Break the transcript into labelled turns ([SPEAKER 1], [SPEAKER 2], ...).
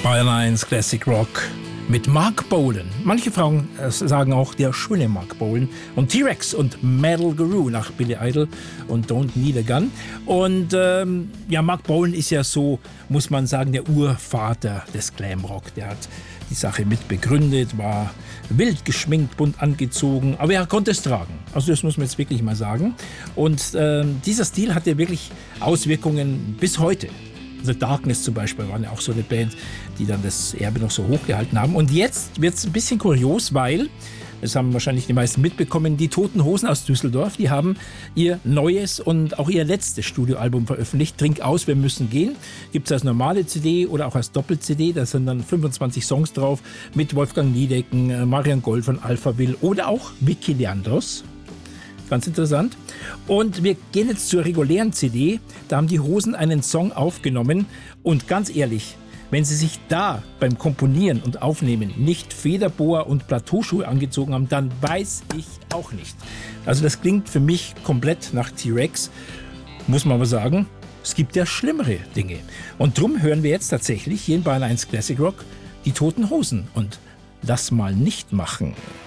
[SPEAKER 1] Bayern 1 Classic Rock mit Marc Bolan. Manche Frauen sagen auch der schöne Marc Bolan. Und T-Rex und Metal Guru nach Billy Idol und Don't Need a Gun. Und ja, Marc Bolan ist ja so, muss man sagen, der Urvater des Glamrock. Der hat die Sache mit begründet, war wild geschminkt, bunt angezogen, aber er konnte es tragen. Also das muss man jetzt wirklich mal sagen. Und dieser Stil hat ja wirklich Auswirkungen bis heute. The Darkness zum Beispiel waren ja auch so eine Band, die dann das Erbe noch so hochgehalten haben. Und jetzt wird es ein bisschen kurios, weil, das haben wahrscheinlich die meisten mitbekommen, die Toten Hosen aus Düsseldorf, die haben ihr neues und auch ihr letztes Studioalbum veröffentlicht. Trink aus, wir müssen gehen. Gibt es als normale CD oder auch als Doppel-CD. Da sind dann 25 Songs drauf mit Wolfgang Niedecken, Marian Gold von Alphaville oder auch Vicky Leandros. Ganz interessant. Und wir gehen jetzt zur regulären CD. Da haben die Hosen einen Song aufgenommen. Und ganz ehrlich, wenn sie sich da beim Komponieren und Aufnehmen nicht Federboa und Plateauschuhe angezogen haben, dann weiß ich auch nicht. Also das klingt für mich komplett nach T-Rex. Muss man aber sagen, es gibt ja schlimmere Dinge. Und drum hören wir jetzt tatsächlich hier in Bayern 1 Classic Rock die Toten Hosen. Und das mal nicht machen.